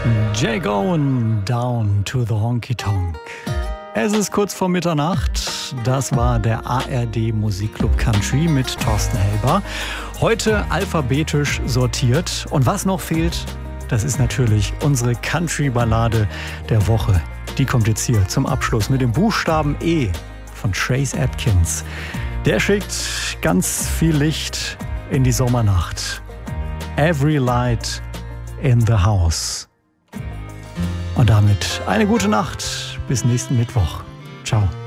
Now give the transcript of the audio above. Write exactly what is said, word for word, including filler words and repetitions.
Jay Gowen, Down to the Honky Tonk. Es ist kurz vor Mitternacht. Das war der A R D Musikclub Country mit Thorsten Helber. Heute alphabetisch sortiert. Und was noch fehlt, das ist natürlich unsere Country-Ballade der Woche. Die kommt jetzt hier zum Abschluss mit dem Buchstaben E von Trace Atkins. Der schickt ganz viel Licht in die Sommernacht. Every light in the house. Und damit eine gute Nacht. Bis nächsten Mittwoch. Ciao.